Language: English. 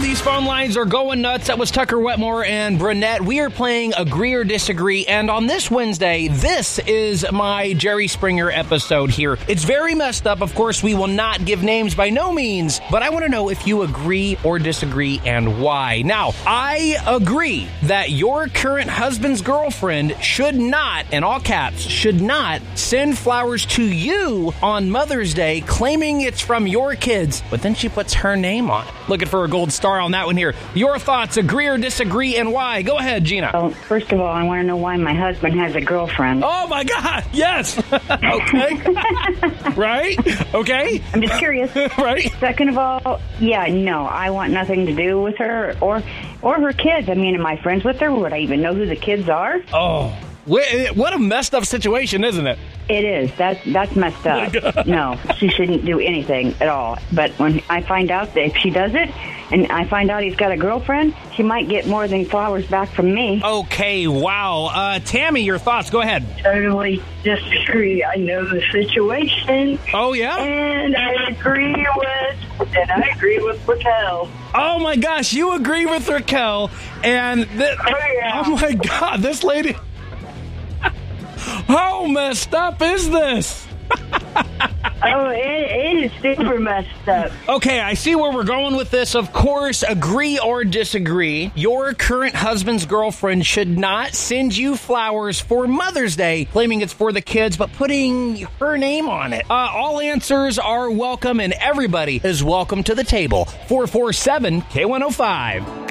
these phone lines are going nuts. That was Tucker Wetmore and Brunette. We are playing Agree or Disagree, and on this Wednesday, this is my Jerry Springer episode here. It's very messed up. Of course, we will not give names by no means, but I want to know if you agree or disagree and why. Now, I agree that your current husband's girlfriend should not, in all caps, should not send flowers to you on Mother's Day claiming it's from your kids, but then she puts her name on it. Looking for a gold star on that one here. Your thoughts, agree or disagree, and why? Go ahead, Gina. Well, first of all, I want to know why my husband has a girlfriend. Oh, my God. Yes. Okay. Right? Okay. I'm just curious. Right? Second of all, yeah, no, I want nothing to do with her or her kids. I mean, am I friends with her? Would I even know who the kids are? Oh, what a messed up situation, isn't it? It is. That's messed up. No, she shouldn't do anything at all. But when I find out that if she does it, and I find out he's got a girlfriend, she might get more than flowers back from me. Okay, wow. Tammy, your thoughts. Go ahead. Totally disagree. I know the situation. Oh, yeah? And I agree with Raquel. Oh, my gosh, you agree with Raquel. And, oh, my God, this lady... How messed up is this? Oh, it is super messed up. Okay, I see where we're going with this. Of course, agree or disagree. Your current husband's girlfriend should not send you flowers for Mother's Day, claiming it's for the kids, but putting her name on it. All answers are welcome, and everybody is welcome to the table. 447-K105.